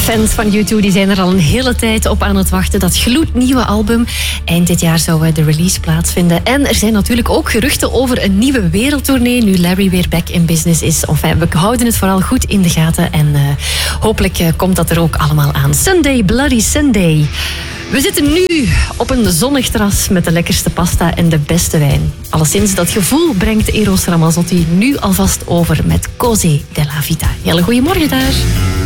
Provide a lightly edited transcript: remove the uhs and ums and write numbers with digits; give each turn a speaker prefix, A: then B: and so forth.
A: Fans van U2 die zijn er al een hele tijd op aan het wachten. Dat gloednieuwe album. Eind dit jaar zou de release plaatsvinden. En er zijn natuurlijk ook geruchten over een nieuwe wereldtournee. Nu Larry weer back in business is. Enfin, we houden het vooral goed in de gaten. En hopelijk komt dat er ook allemaal aan. Sunday, Bloody Sunday. We zitten nu op een zonnig terras met de lekkerste pasta en de beste wijn. Alleszins dat gevoel brengt Eros Ramazzotti nu alvast over met Cose della Vita. Hele goedemorgen daar.